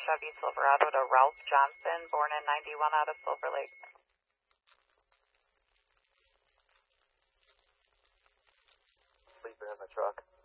Chevy Silverado to Ralph Johnson, born in 91 out of Silver Lake. Sleeping in the truck.